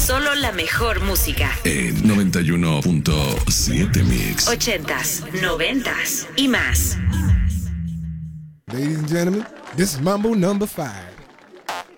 Solo la mejor música. En 91.7 Mix. 80s, 90s y más. Ladies and gentlemen, this is Mambo number 5.